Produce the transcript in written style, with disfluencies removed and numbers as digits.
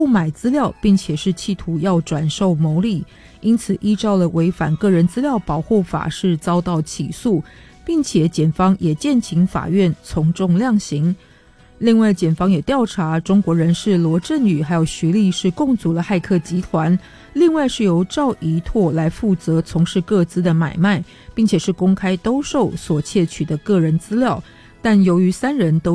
买资料，并且是企图要转售牟利，因此依照了违反个人资料保护法是遭到起诉，并且检方也建请法院从重量刑。另外，检方也调查中国人士罗振宇还有徐丽是共组了骇客集团，另外是由赵怡拓来负责从事各资的买卖，并且是公开兜售所窃取的个人资料，但由于三人都